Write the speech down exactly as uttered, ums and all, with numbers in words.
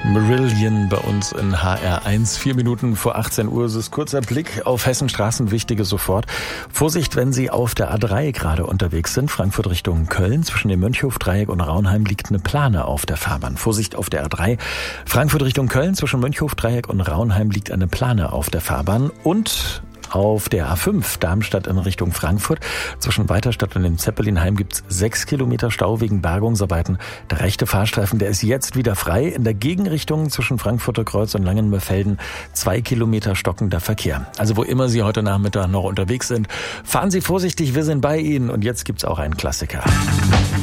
Marillion bei uns in H R eins. Vier Minuten vor achtzehn Uhr ist es. Kurzer Blick auf Hessenstraßen, wichtige sofort. Vorsicht, wenn Sie auf der A drei gerade unterwegs sind. Frankfurt Richtung Köln. Zwischen dem Mönchhofdreieck und Raunheim liegt eine Plane auf der Fahrbahn. Vorsicht auf der A drei. Frankfurt Richtung Köln. Zwischen Mönchhofdreieck und Raunheim liegt eine Plane auf der Fahrbahn. Und auf der A fünf Darmstadt in Richtung Frankfurt. Zwischen Weiterstadt und dem Zeppelinheim gibt's sechs Kilometer Stau wegen Bergungsarbeiten. Der rechte Fahrstreifen, der ist jetzt wieder frei. In der Gegenrichtung zwischen Frankfurter Kreuz und Langenmörfelden zwei Kilometer stockender Verkehr. Also wo immer Sie heute Nachmittag noch unterwegs sind, fahren Sie vorsichtig, wir sind bei Ihnen. Und jetzt gibt's auch einen Klassiker.